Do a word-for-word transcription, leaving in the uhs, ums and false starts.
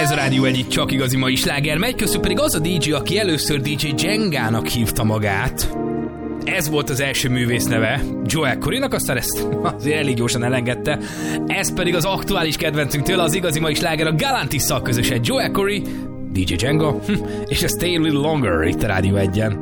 Ez a Rádió egyik csak igazi mai sláger megy, köztük pedig az a dé dzsé, aki először dé dzsé Jengának hívta magát. Ez volt az első művész neve, Joel Corrynak, aztán ezt azért elég gyorsan elengedte. Ez pedig az aktuális kedvencünk tőle, az igazi mai sláger a Galantisszal közösen. Joel Corry, dé dzsé Jenga, és a Stay a Little Longer itt a Rádió egyen.